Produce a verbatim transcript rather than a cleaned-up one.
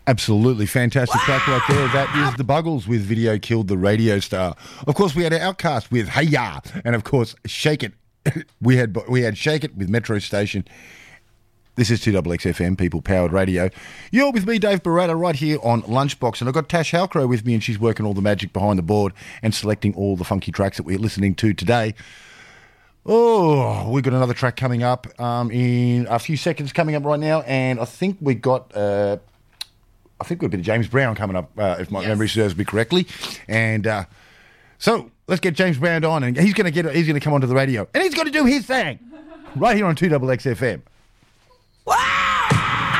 Absolutely fantastic track right there. That is The Buggles with Video Killed the Radio Star. Of course, we had Outcast with Hey Ya, and of course, Shake It. we had we had Shake It with Metro Station. This is two X X F M, People Powered Radio. You're with me, Dave Barata, right here on Lunchbox, and I've got Tash Halcrow with me, and she's working all the magic behind the board and selecting all the funky tracks that we're listening to today. Oh, we've got another track coming up um, in a few seconds coming up right now, and I think we got, uh, I think we've got a bit of James Brown coming up, uh, if my yes. memory serves me correctly, and uh, so let's get James Brown on, and he's going to get, he's going to come onto the radio, and he's going to do his thing right here on two X X F M.